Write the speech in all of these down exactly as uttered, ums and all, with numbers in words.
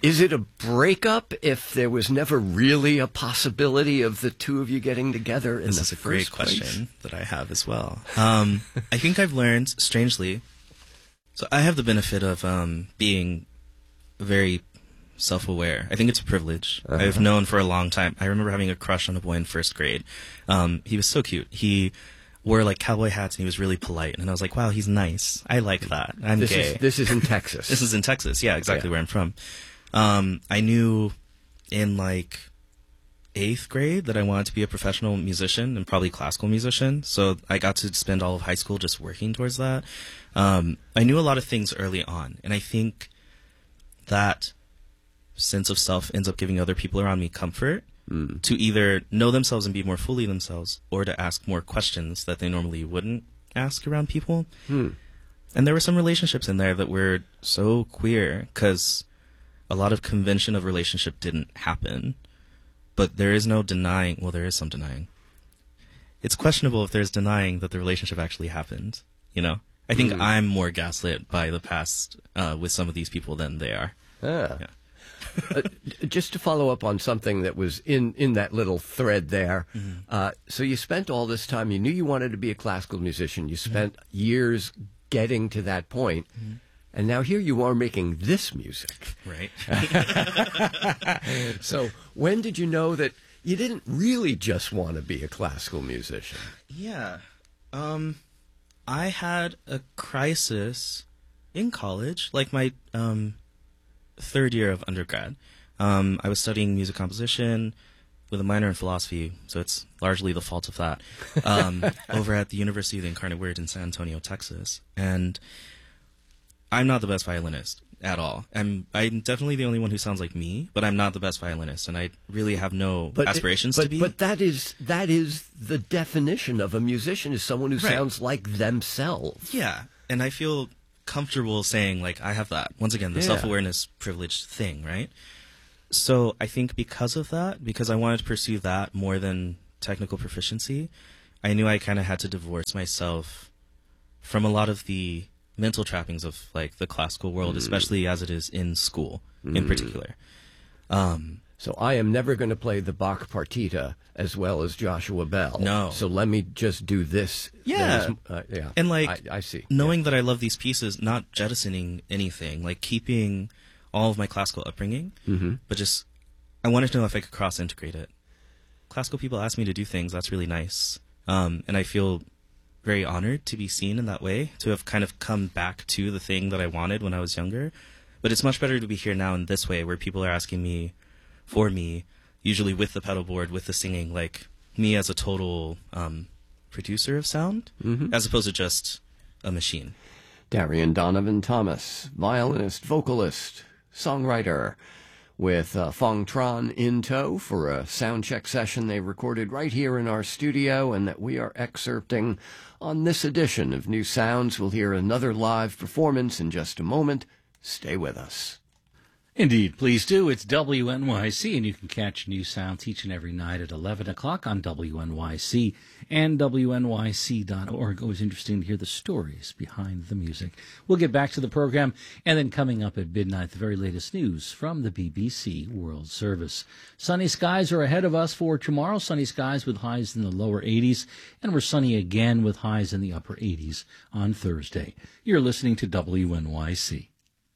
Is it a breakup if there was never really a possibility of the two of you getting together in this the is a first great place? question that I have as well. Um, I think I've learned, strangely, so I have the benefit of um, being very self-aware. I think it's a privilege. Uh-huh. I've known for a long time. I remember having a crush on a boy in first grade. Um, he was so cute. He wore like cowboy hats and he was really polite. And I was like, wow, he's nice. I like that. I'm This gay. is this is in Texas. This is in Texas. Yeah, exactly Yeah. where I'm from. Um, I knew in like eighth grade that I wanted to be a professional musician and probably classical musician. So I got to spend all of high school just working towards that. Um, I knew a lot of things early on. And I think that sense of self ends up giving other people around me comfort mm. to either know themselves and be more fully themselves or to ask more questions that they normally wouldn't ask around people. Mm. And there were some relationships in there that were so queer because a lot of convention of relationship didn't happen. But there is no denying, well, there is some denying. It's questionable if there's denying that the relationship actually happened, you know? I think mm. I'm more gaslit by the past uh, with some of these people than they are. Ah. Yeah. uh, just to follow up on something that was in, in that little thread there. Mm-hmm. Uh, so you spent all this time, you knew you wanted to be a classical musician. You spent mm-hmm. years getting to that point. Mm-hmm. And now here you are making this music. Right. So when did you know that you didn't really just want to be a classical musician? Yeah. Um, I had a crisis in college, like my um, third year of undergrad. Um, I was studying music composition with a minor in philosophy, so it's largely the fault of that, um, over at the University of the Incarnate Word in San Antonio, Texas. And I'm not the best violinist at all. I'm I'm definitely the only one who sounds like me, but I'm not the best violinist, and I really have no but aspirations it, but, to be. But that is that is the definition of a musician, is someone who right. sounds like themselves. Yeah, and I feel comfortable saying, like, I have that. Once again, the yeah. self-awareness privilege thing, right? So I think because of that, because I wanted to pursue that more than technical proficiency, I knew I kind of had to divorce myself from a lot of the mental trappings of like the classical world, mm. especially as it is in school mm. in particular. Um, so I am never going to play the Bach partita as well as Joshua Bell. No. So let me just do this. Yeah. Is, uh, yeah. And like, I, I see. Knowing yeah. that I love these pieces, not jettisoning anything, like keeping all of my classical upbringing, mm-hmm. but just, I wanted to know if I could cross integrate it. Classical people ask me to do things. That's really nice. Um, and I feel very honored to be seen in that way, to have kind of come back to the thing that I wanted when I was younger. But it's much better to be here now in this way, where people are asking me for me, usually with the pedal board, with the singing, like me as a total um, producer of sound, mm-hmm. as opposed to just a machine. Darian Donovan Thomas, violinist, vocalist, songwriter, with uh, Phong Tran in tow for a sound check session they recorded right here in our studio and that we are excerpting on this edition of New Sounds. We'll hear another live performance in just a moment. Stay with us. Indeed, please do. It's W N Y C, and you can catch New Sounds each and every night at eleven o'clock on W N Y C and W N Y C dot org. Always interesting to hear the stories behind the music. We'll get back to the program, and then coming up at midnight, the very latest news from the B B C World Service. Sunny skies are ahead of us for tomorrow. Sunny skies with highs in the lower eighties, and we're sunny again with highs in the upper eighties on Thursday. You're listening to W N Y C.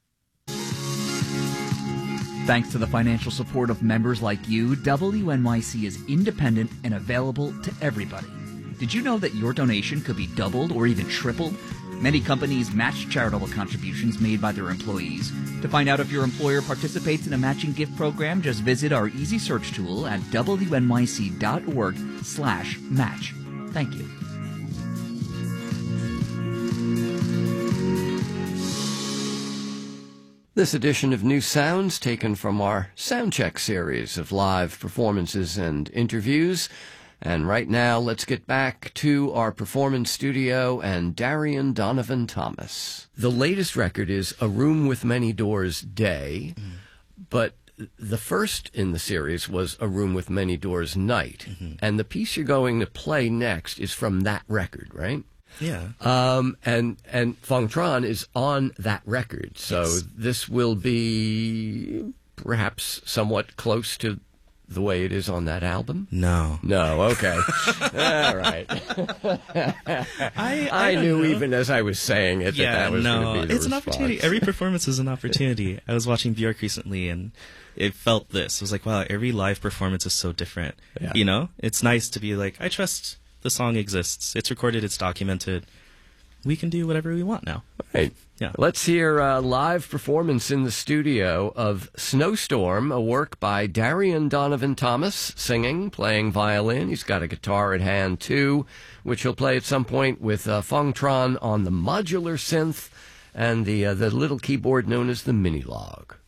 Thanks to the financial support of members like you, W N Y C is independent and available to everybody. Did you know that your donation could be doubled or even tripled? Many companies match charitable contributions made by their employees. To find out if your employer participates in a matching gift program, just visit our easy search tool at W N Y C dot org slash match. Thank you. This edition of New Sounds, taken from our Soundcheck series of live performances and interviews. And right now, let's get back to our performance studio and Darian Donovan Thomas. The latest record is A Room with Many Doors Day, mm-hmm. but the first in the series was A Room with Many Doors Night. Mm-hmm. And the piece you're going to play next is from that record, right? Yeah. Um, and, and Phong Tran is on that record. So yes. this will be perhaps somewhat close to the way it is on that album? No. No, okay. All right. I, I, I don't knew know. even as I was saying it that Yeah, that was no, going to be the it's an response. opportunity. Every performance is an opportunity. I was watching Bjork recently, and it felt this. It was like, wow, every live performance is so different. Yeah. You know, it's nice to be like, I trust the song exists. It's recorded. It's documented. We can do whatever we want now. Right. Yeah. Let's hear a live performance in the studio of Snowstorm, a work by Darian Donovan Thomas, singing, playing violin. He's got a guitar at hand, too, which he'll play at some point with uh, Fong Tran on the modular synth and the, uh, the little keyboard known as the Mini-Log.